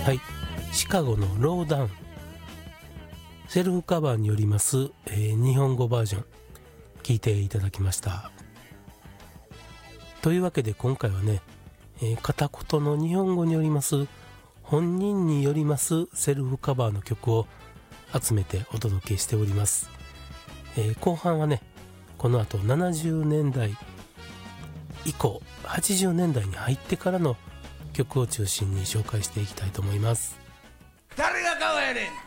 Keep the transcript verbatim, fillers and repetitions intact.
はい、シカゴのローダウン、セルフカバーによります、えー、日本語バージョン聞いていただきました。というわけで今回はね、えー、片言の日本語によります本人によりますセルフカバーの曲を集めてお届けしております。えー、後半はね、この後ななじゅうねんだい以降はちじゅうねんだいに入ってからの曲を中心に紹介していきたいと思います。 誰が顔やねん。